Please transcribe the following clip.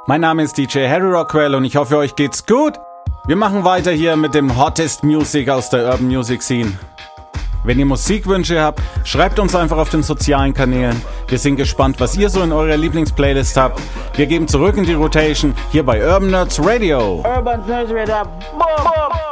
Mein Name ist DJ Harry Rockwell und ich hoffe, euch geht's gut. Wir machen weiter hier mit dem Hottest Music aus der Urban Music Scene. Wenn ihr Musikwünsche habt, schreibt uns einfach auf den sozialen Kanälen. Wir sind gespannt, was ihr so in eurer Lieblingsplaylist habt. Wir geben zurück in die Rotation hier bei Urban Nerds Radio. Urban Nerds Radio. Boom, boom.